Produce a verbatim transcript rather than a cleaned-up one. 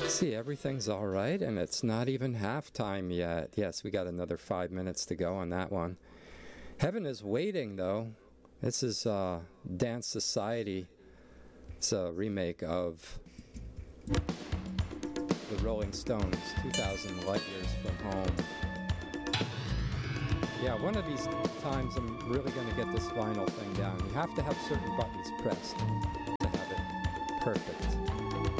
See, everything's all right, and it's not even halftime yet. Yes, we got another five minutes to go on that one. Heaven is Waiting, though. This is uh, Dance Society. It's a remake of the Rolling Stones, two thousand Light Years from Home. Yeah, one of these times I'm really going to get this vinyl thing down. You have to have certain buttons pressed to have it perfect.